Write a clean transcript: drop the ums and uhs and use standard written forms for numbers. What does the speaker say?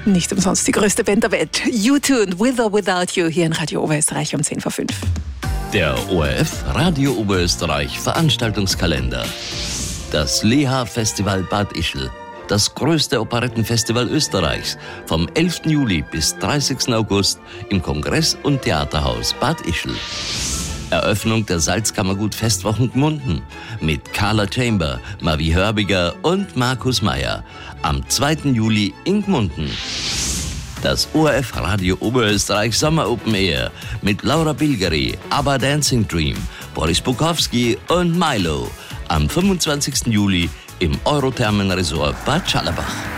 Nicht umsonst die größte Band der Welt. U2 und With or Without You hier in Radio Oberösterreich um 10 vor 5. Der ORF Radio Oberösterreich Veranstaltungskalender. Das Leha-Festival Bad Ischl. Das größte Operettenfestival Österreichs. Vom 11. Juli bis 30. August im Kongress- und Theaterhaus Bad Ischl. Eröffnung der Salzkammergut Festwochen Gmunden mit Carla Chamber, Mavi Hörbiger und Markus Meyer am 2. Juli in Gmunden. Das ORF Radio Oberösterreich Sommer Open Air mit Laura Bilgeri, ABBA Dancing Dream, Boris Bukowski und Milo am 25. Juli im Eurothermen Resort Bad Schallerbach.